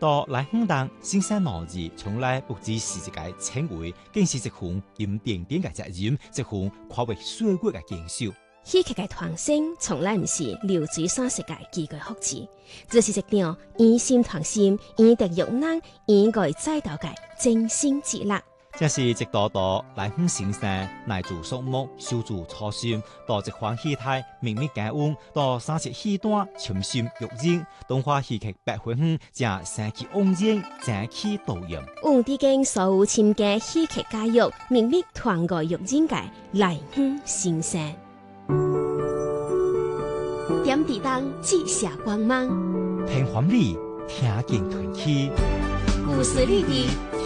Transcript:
到来香港新山脑子从来不只是一个称谓，更是一项饮点点嘅责任，一項跨越歲月嘅堅守。 戲劇嘅傳承從來唔是流水散石嘅幾句福字，這是一場以心傳心、以德育人、以愛栽導嘅精心之力。 這是一道道來香先生乃做數目、修築初心，到一番戲台秘密解溫，到三節戲段潛心育人，動畫戲劇百分園將生氣盎然，爭氣導演。 我哋經所有參加戲劇教育、秘密團個育人嘅來香先生。點地燈折射光芒， 聽歡喜，聽見團氣， 故事裏的